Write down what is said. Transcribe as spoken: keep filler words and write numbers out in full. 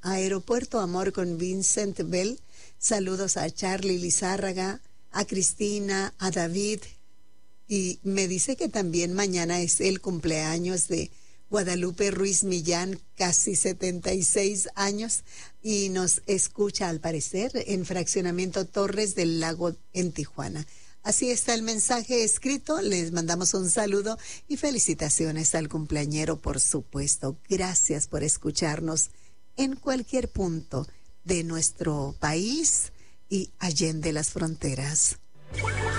Aeropuerto Amor con Vincent Bell. Saludos a Charlie Lizárraga, a Cristina, a David. Y me dice que también mañana es el cumpleaños de Guadalupe Ruiz Millán, casi setenta y seis años, y nos escucha al parecer en Fraccionamiento Torres del Lago en Tijuana. Así está el mensaje escrito. Les mandamos un saludo y felicitaciones al cumpleañero, por supuesto. Gracias por escucharnos en cualquier punto de nuestro país y allende las fronteras.